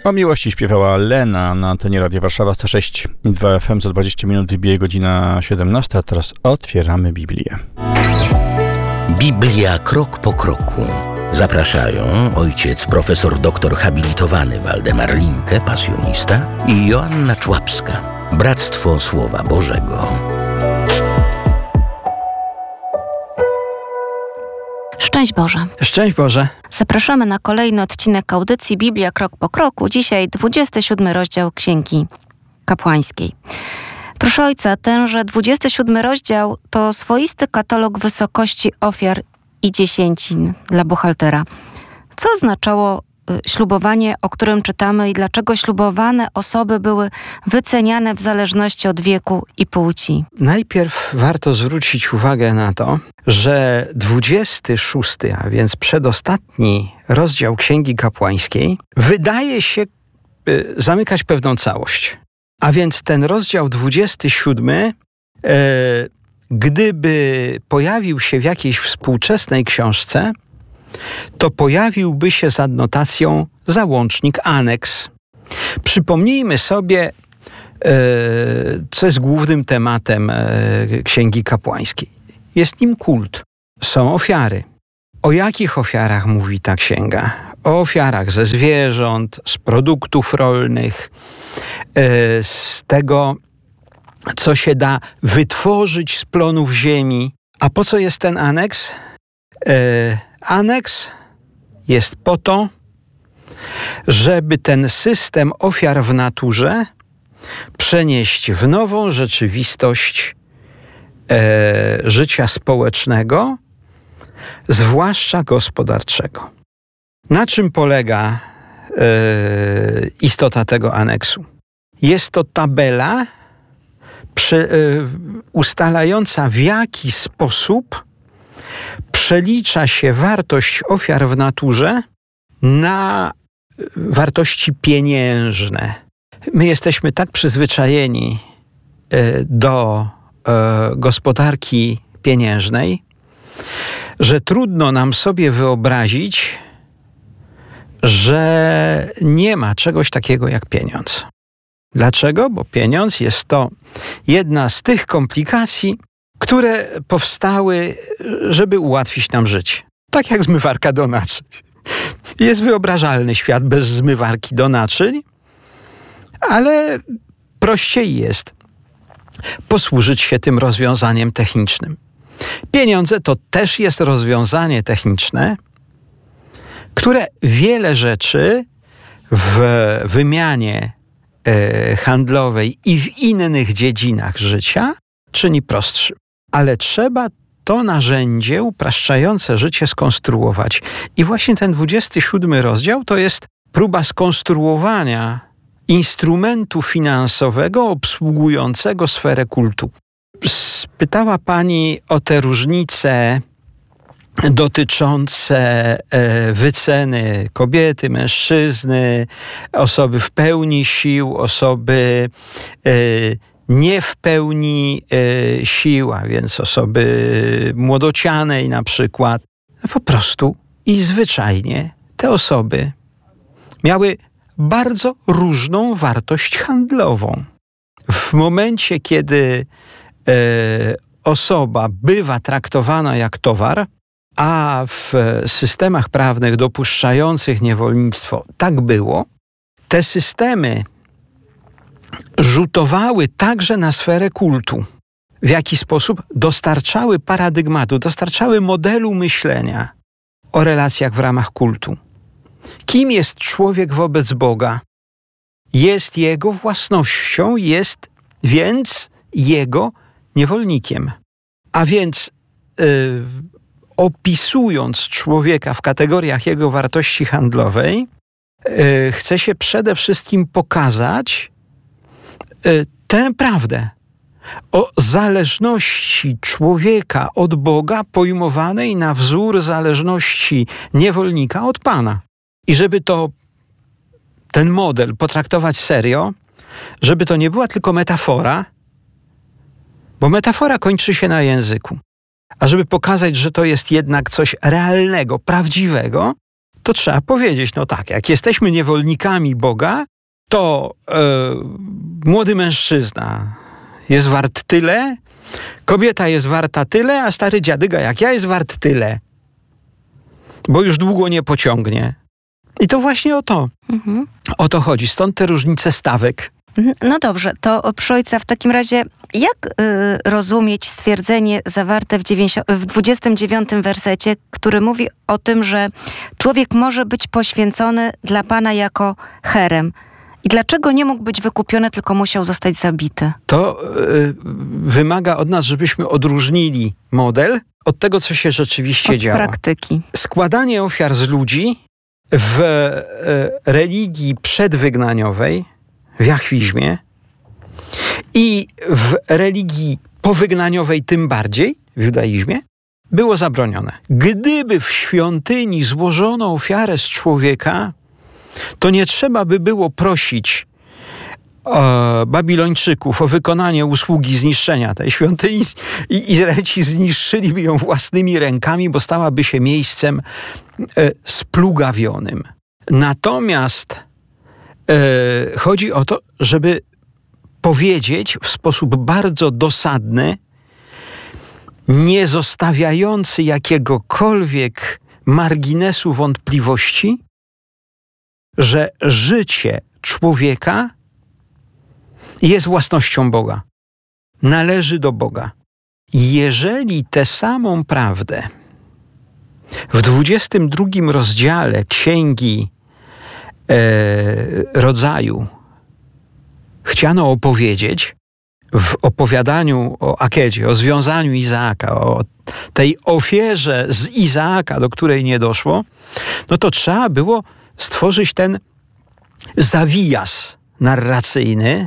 O miłości śpiewała Lena na antenie Radia Warszawa 106,2 FM. Za 20 minut wybije godzina 17, a teraz otwieramy Biblię. Biblia krok po kroku. Zapraszają ojciec profesor doktor habilitowany Waldemar Linke, pasjonista, i Joanna Człapska, Bractwo Słowa Bożego. Szczęść Boże. Szczęść Boże. Zapraszamy na kolejny odcinek audycji Biblia krok po kroku. Dzisiaj 27 rozdział Księgi Kapłańskiej. Proszę ojca, tenże 27 rozdział to swoisty katalog wysokości ofiar i dziesięcin dla bohatera. Co oznaczało ślubowanie, o którym czytamy, i dlaczego ślubowane osoby były wyceniane w zależności od wieku i płci? Najpierw warto zwrócić uwagę na to, że 26, a więc przedostatni rozdział Księgi Kapłańskiej wydaje się zamykać pewną całość. A więc ten rozdział 27, gdyby pojawił się w jakiejś współczesnej książce, to pojawiłby się z adnotacją załącznik, aneks. Przypomnijmy sobie, co jest głównym tematem Księgi Kapłańskiej. Jest nim kult. Są ofiary. O jakich ofiarach mówi ta księga? O ofiarach ze zwierząt, z produktów rolnych, z tego, co się da wytworzyć z plonów ziemi. A po co jest ten aneks? Aneks jest po to, żeby ten system ofiar w naturze przenieść w nową rzeczywistość życia społecznego, zwłaszcza gospodarczego. Na czym polega istota tego aneksu? Jest to tabela ustalająca, w jaki sposób przelicza się wartość ofiar w naturze na wartości pieniężne. My jesteśmy tak przyzwyczajeni do gospodarki pieniężnej, że trudno nam sobie wyobrazić, że nie ma czegoś takiego jak pieniądz. Dlaczego? Bo pieniądz jest to jedna z tych komplikacji, które powstały, żeby ułatwić nam życie. Tak jak zmywarka do naczyń. Jest wyobrażalny świat bez zmywarki do naczyń, ale prościej jest posłużyć się tym rozwiązaniem technicznym. Pieniądze to też jest rozwiązanie techniczne, które wiele rzeczy w wymianie handlowej i w innych dziedzinach życia czyni prostszym. Ale trzeba to narzędzie upraszczające życie skonstruować. I właśnie ten 27 rozdział to jest próba skonstruowania instrumentu finansowego obsługującego sferę kultu. Spytała pani o te różnice dotyczące wyceny kobiety, mężczyzny, osoby w pełni sił, osoby nie w pełni sił, a więc osoby młodocianej na przykład. Po prostu i zwyczajnie te osoby miały bardzo różną wartość handlową. W momencie, kiedy osoba bywa traktowana jak towar, a w systemach prawnych dopuszczających niewolnictwo tak było, te systemy rzutowały także na sferę kultu. W jaki sposób? Dostarczały paradygmatu, dostarczały modelu myślenia o relacjach w ramach kultu. Kim jest człowiek wobec Boga? Jest jego własnością, jest więc jego niewolnikiem. A więc opisując człowieka w kategoriach jego wartości handlowej, chce się przede wszystkim pokazać tę prawdę o zależności człowieka od Boga pojmowanej na wzór zależności niewolnika od Pana. I żeby ten model potraktować serio, żeby to nie była tylko metafora, bo metafora kończy się na języku. A żeby pokazać, że to jest jednak coś realnego, prawdziwego, to trzeba powiedzieć, no tak, jak jesteśmy niewolnikami Boga, to młody mężczyzna jest wart tyle, kobieta jest warta tyle, a stary dziadyga jak ja jest wart tyle, bo już długo nie pociągnie. I to właśnie o to chodzi. Stąd te różnice stawek. No dobrze, to proszę ojca, w takim razie jak rozumieć stwierdzenie zawarte w 29 wersecie, który mówi o tym, że człowiek może być poświęcony dla Pana jako cherem? I dlaczego nie mógł być wykupiony, tylko musiał zostać zabity? To wymaga od nas, żebyśmy odróżnili model od tego, co się rzeczywiście działo. Praktyki. Składanie ofiar z ludzi w religii przedwygnaniowej, w jachwizmie, i w religii powygnaniowej tym bardziej, w judaizmie, było zabronione. Gdyby w świątyni złożono ofiarę z człowieka, to nie trzeba by było prosić Babilończyków o wykonanie usługi zniszczenia tej świątyni i Izraelici zniszczyliby ją własnymi rękami, bo stałaby się miejscem splugawionym. Natomiast chodzi o to, żeby powiedzieć w sposób bardzo dosadny, nie zostawiający jakiegokolwiek marginesu wątpliwości, że życie człowieka jest własnością Boga. Należy do Boga. Jeżeli tę samą prawdę w 22 rozdziale Księgi Rodzaju chciano opowiedzieć, w opowiadaniu o Akedzie, o związaniu Izaaka, o tej ofierze z Izaaka, do której nie doszło, no to trzeba było stworzyć ten zawijas narracyjny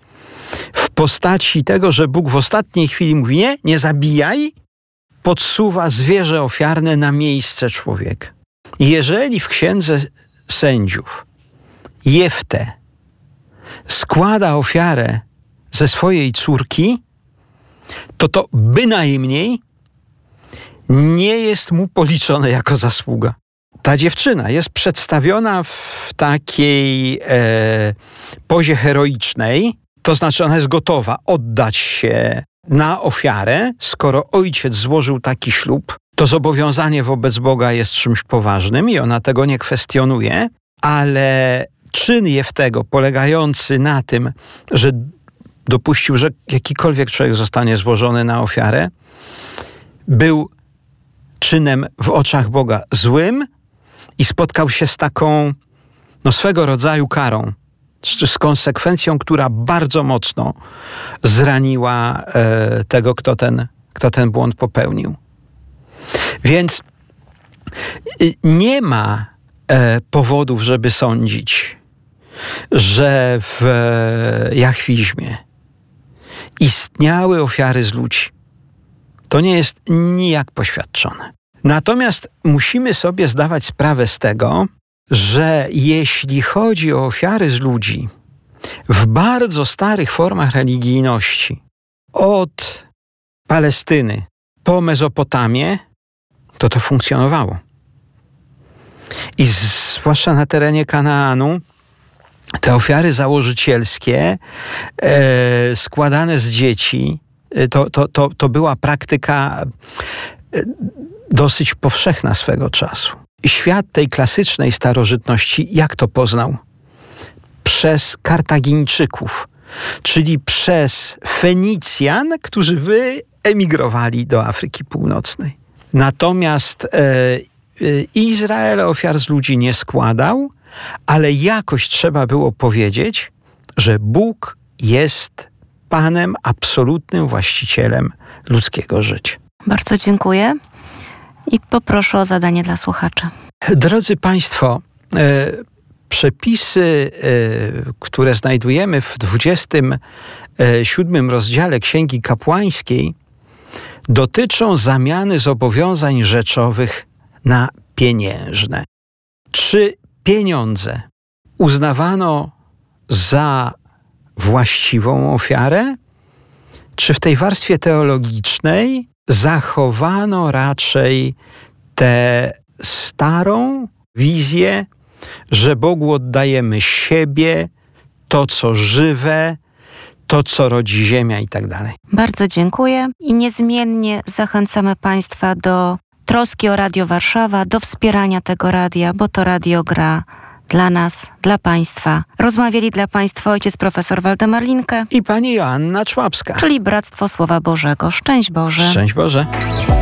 w postaci tego, że Bóg w ostatniej chwili mówi: nie zabijaj, podsuwa zwierzę ofiarne na miejsce człowieka. Jeżeli w Księdze Sędziów Jeftę składa ofiarę ze swojej córki, to bynajmniej nie jest mu policzone jako zasługa. Ta dziewczyna jest przedstawiona w takiej pozie heroicznej, to znaczy ona jest gotowa oddać się na ofiarę. Skoro ojciec złożył taki ślub, to zobowiązanie wobec Boga jest czymś poważnym i ona tego nie kwestionuje, ale czyn Jeftego polegający na tym, że dopuścił, że jakikolwiek człowiek zostanie złożony na ofiarę, był czynem w oczach Boga złym i spotkał się z taką swego rodzaju karą, z konsekwencją, która bardzo mocno zraniła tego, kto ten błąd popełnił. Więc nie ma powodów, żeby sądzić, że w jachwizmie istniały ofiary z ludzi. To nie jest nijak poświadczone. Natomiast musimy sobie zdawać sprawę z tego, że jeśli chodzi o ofiary z ludzi w bardzo starych formach religijności, od Palestyny po Mezopotamię, to funkcjonowało. I zwłaszcza na terenie Kanaanu te ofiary założycielskie składane z dzieci, to była praktyka dosyć powszechna swego czasu. Świat tej klasycznej starożytności jak to poznał? Przez Kartagińczyków, czyli przez Fenicjan, którzy wyemigrowali do Afryki Północnej. Natomiast Izrael ofiar z ludzi nie składał, ale jakoś trzeba było powiedzieć, że Bóg jest Panem, absolutnym właścicielem ludzkiego życia. Bardzo dziękuję i poproszę o zadanie dla słuchacza. Drodzy Państwo, przepisy, które znajdujemy w 27 rozdziale Księgi Kapłańskiej, dotyczą zamiany zobowiązań rzeczowych na pieniężne. Czy pieniądze uznawano za właściwą ofiarę, czy w tej warstwie teologicznej zachowano raczej tę starą, wizję, że Bogu oddajemy siebie, to co żywe, to co rodzi ziemia i tak dalej. Bardzo dziękuję i niezmiennie zachęcamy Państwa do troski o Radio Warszawa, do wspierania tego radia, bo to radio gra dla nas, dla Państwa. Rozmawiali dla Państwa ojciec profesor Waldemar Linke I pani Joanna Człapska. czyli Bractwo Słowa Bożego. Szczęść Boże. Szczęść Boże.